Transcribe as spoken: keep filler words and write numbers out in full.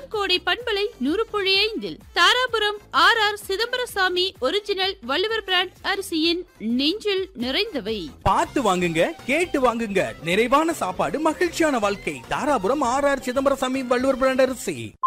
நம் கோடை பண்பலை நூறு புள்ளி ஐந்தில் Dharapuram R R Chidambarasamy original Valluvar brand அரிசியின் நெஞ்சில் நிறைந்தவை. பார்த்து வாங்குங்க, கேட்டு வாங்குங்க. நிறைவான சாப்பாடு, மகிழ்ச்சியான வாழ்க்கை. Dharapuram R R Chidambarasamy Valluvar brand அரிசி.